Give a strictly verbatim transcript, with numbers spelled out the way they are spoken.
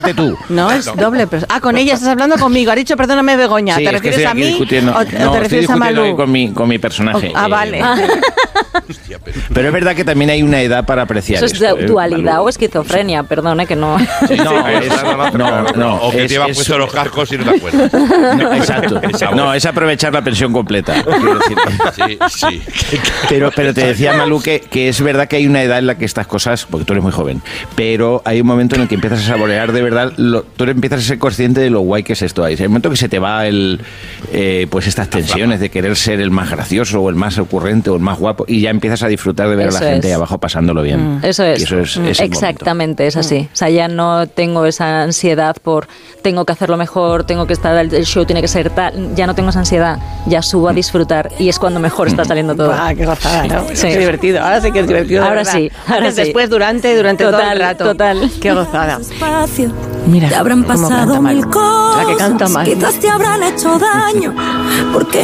tú. No, es doble. Pero... Ah, con ella estás hablando conmigo. Ha dicho, perdóname, Begoña. Sí, ¿Te refieres es que a mí discutiendo. o te, no, o te refieres estoy a Malú? Con mi, con mi personaje. O, ah, vale. Eh, Hostia, pero... pero es verdad que también hay una edad para apreciar Eso es esto, de ¿eh, dualidad Malú? o esquizofrenia, perdone que no. Sí, no, es, no, no, o que es, te llevas es, puesto los cascos y no te acuerdas. No, exacto. No, es aprovechar la pensión completa. Quiero decir. Sí, sí. Pero, pero te decía, Malú, que, que es verdad que hay una edad en la que estas cosas, porque tú eres muy joven, pero hay un momento en el que empiezas a saborear de verdad, lo, tú empiezas a ser consciente de lo guay que es esto. Hay un momento que se te va el, eh, pues estas tensiones de querer ser el más gracioso o el más ocurrente o el más guapo y ya empiezas a disfrutar de ver Eso a la gente es. ahí abajo pasándolo bien. Mm. Eso es. Y eso es, es el exactamente, es así. O sea, ya no tengo esa ansiedad por tengo que hacerlo mejor, tengo que estar, el show tiene que ser tal. Ya no tengo esa ansiedad, ya subo a disfrutar y es cuando mejor está saliendo todo. Ah, qué gozada, ¿no? Sí. Qué divertido. Ahora sí que es divertido. Ahora ¿verdad? sí, ahora Antes, sí. después, durante, durante Total, todo el rato. total. Qué gozada. Despacio, Mira, te habrán cómo pasado canta mal. mil cosas, La que canta mal. quizás te habrán hecho daño, porque